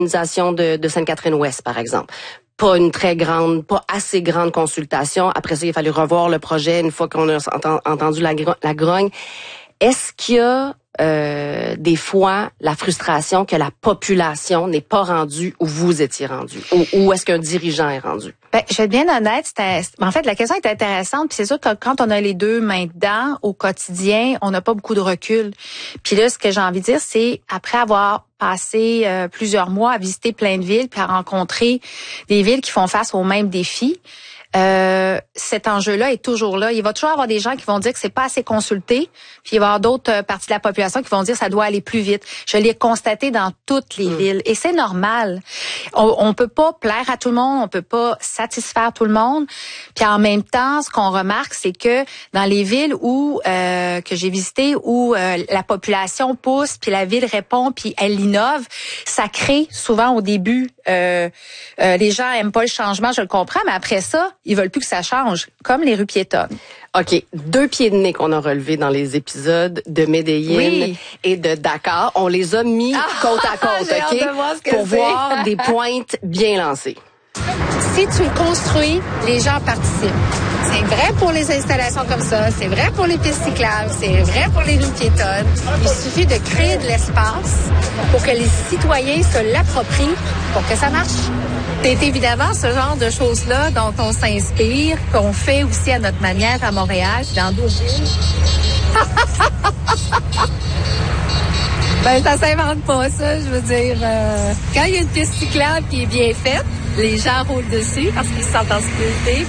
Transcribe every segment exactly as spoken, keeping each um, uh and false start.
l'organisation de, de Sainte-Catherine-Ouest, par exemple. Pas une très grande, pas assez grande consultation. Après ça, il a fallu revoir le projet une fois qu'on a entendu la, la grogne. Est-ce qu'il y a euh, des fois la frustration que la population n'est pas rendue où vous étiez rendu, ou, ou est-ce qu'un dirigeant est rendu? Ben, je vais être bien honnête, c'était, en fait, la question est intéressante, puis c'est sûr que quand on a les deux mains dedans, au quotidien, on n'a pas beaucoup de recul. Puis là, ce que j'ai envie de dire, c'est après avoir passé euh, plusieurs mois à visiter plein de villes, puis à rencontrer des villes qui font face aux mêmes défis, Euh, cet enjeu-là est toujours là. Il va toujours avoir des gens qui vont dire que c'est pas assez consulté, puis il va y avoir d'autres euh, parties de la population qui vont dire que ça doit aller plus vite. Je l'ai constaté dans toutes les mmh. villes et c'est normal. On, on peut pas plaire à tout le monde, on peut pas satisfaire tout le monde. Puis en même temps, ce qu'on remarque, c'est que dans les villes où euh, que j'ai visitées, où euh, la population pousse, puis la ville répond, puis elle innove, ça crée souvent au début. Euh, euh, les gens aiment pas le changement, je le comprends, mais après ça, ils veulent plus que ça change, comme les rues piétonnes. OK. Deux pieds de nez qu'on a relevés dans les épisodes de Medellín oui. et de Dakar. On les a mis ah, côte à côte, OK? Voir pour c'est. voir des pointes bien lancées. Si tu le construis, les gens participent. C'est vrai pour les installations comme ça, c'est vrai pour les pistes cyclables, c'est vrai pour les rues piétonnes. Il suffit de créer de l'espace pour que les citoyens se l'approprient pour que ça marche. C'est évidemment ce genre de choses-là dont on s'inspire, qu'on fait aussi à notre manière à Montréal, dans d'autres villes. Ben, ça s'invente pas, ça. Je veux dire, euh, quand il y a une piste cyclable qui est bien faite, les gens roulent dessus parce qu'ils se sentent en sécurité.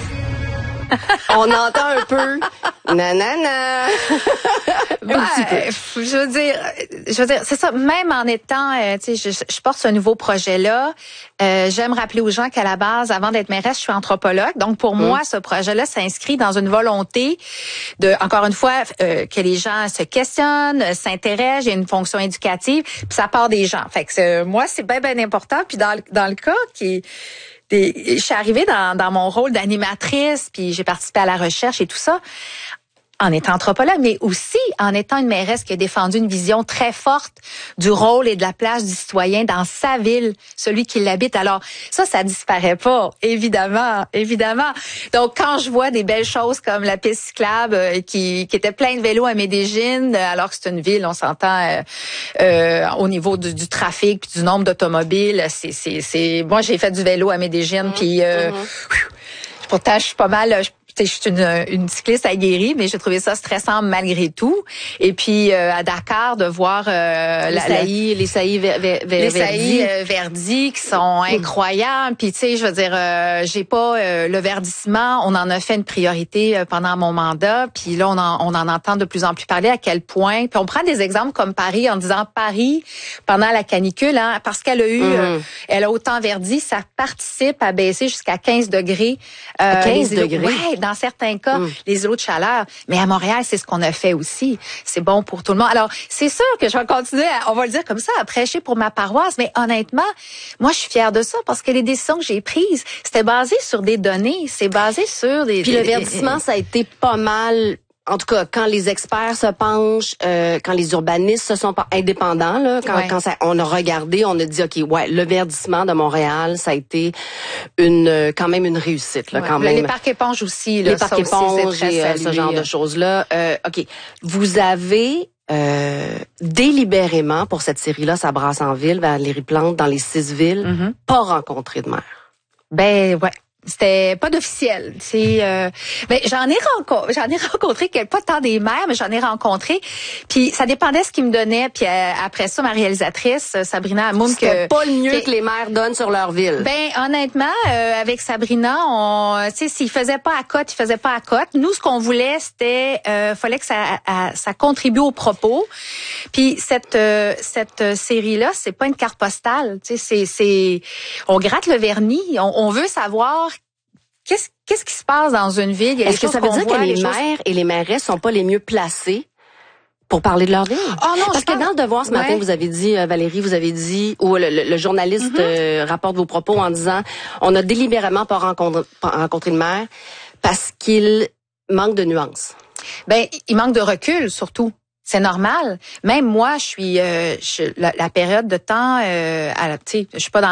On entend un peu nanana. Ben, je veux dire, je veux dire, c'est ça. Même en étant, euh, tu sais, je, je porte ce nouveau projet-là. Euh, j'aime rappeler aux gens qu'à la base, avant d'être mairesse, je suis anthropologue. Donc pour mmh. moi, ce projet-là s'inscrit dans une volonté de, encore une fois, euh, que les gens se questionnent, s'intéressent. J'ai une fonction éducative, puis ça part des gens. Fait que euh, moi, c'est bien bien important. Puis dans dans le cas qui je suis arrivée dans, dans mon rôle d'animatrice, puis j'ai participé à la recherche et tout ça, en étant anthropologue, mais aussi en étant une mairesse qui a défendu une vision très forte du rôle et de la place du citoyen dans sa ville, celui qui l'habite. Alors, ça, ça disparaît pas, évidemment, évidemment. Donc, quand je vois des belles choses comme la piste cyclable euh, qui, qui était plein de vélos à Medellín, euh, alors que c'est une ville, on s'entend euh, euh, au niveau du, du trafic puis du nombre d'automobiles, c'est, c'est, c'est... Moi, j'ai fait du vélo à Medellín, mmh, puis euh, mmh. pourtant, je suis pas mal... Je, je suis une, une cycliste aguerrie, mais j'ai trouvé ça stressant malgré tout. Et puis euh, à Dakar, de voir euh, les, la, saillies, les saillies ver, ver, ver, les saillies euh, verdies qui sont incroyables. Puis tu sais, je veux dire, euh, j'ai pas euh, le verdissement. On en a fait une priorité euh, pendant mon mandat. Puis là, on en, on en entend de plus en plus parler. À quel point. Puis on prend des exemples comme Paris en disant Paris pendant la canicule, hein, parce qu'elle a eu, mm-hmm. euh, elle a autant verdi, ça participe à baisser jusqu'à quinze degrés. Euh, à quinze degrés. Ouais, dans certains cas, mmh. les îlots de chaleur. Mais à Montréal, c'est ce qu'on a fait aussi. C'est bon pour tout le monde. Alors, c'est sûr que je vais continuer, à, on va le dire comme ça, à prêcher pour ma paroisse. Mais honnêtement, moi, je suis fière de ça parce que les décisions que j'ai prises, c'était basé sur des données. C'est basé sur des... Puis des, le verdissement, des, ça a été pas mal... En tout cas, quand les experts se penchent, euh, quand les urbanistes se sont indépendants, là, quand, ouais. quand ça, on a regardé, on a dit ok, ouais, le verdissement de Montréal, ça a été une quand même une réussite, là, ouais. quand même. Les parcs éponges aussi, là, les parcs éponges et euh, ce genre de choses là. Euh, ok, vous avez euh, délibérément pour cette série-là, ça brasse en ville, Valérie Plante, dans les six villes, mm-hmm. pas rencontré de maire. Ben ouais. C'était pas d'officiel. C'est, euh, ben j'en ai rencontré, j'en ai rencontré pas tant des maires, mais j'en ai rencontré. Puis ça dépendait ce qu'ils me donnaient. Puis euh, après ça, ma réalisatrice Sabrina Hamoum, c'était que, pas le mieux que, que les maires donnent sur leur ville. Ben honnêtement, euh, avec Sabrina, on, tu sais, s'ils faisaient pas à cote, ils faisaient pas à cote. Nous, ce qu'on voulait, c'était, euh, fallait que ça, à, ça contribue au propos. Puis cette, euh, cette série-là, c'est pas une carte postale. Tu sais, c'est, c'est, on gratte le vernis. On, on veut savoir. Qu'est-ce, qu'est-ce qui se passe dans une ville? Est-ce que ça veut dire voit, que les, les maires choses... et les mairesses sont pas les mieux placés pour parler de leur ville? Oh non, Parce je que pense... dans le Devoir ce matin, ouais. vous avez dit, euh, Valérie, vous avez dit, ou le, le, le journaliste mm-hmm. euh, rapporte vos propos en disant, on a délibérément pas rencontré, pas rencontré le maire parce qu'il manque de nuances. Ben, il manque de recul, surtout. C'est normal. Même moi, je suis, euh, je, la, la période de temps, euh, à la, tu sais, je suis pas dans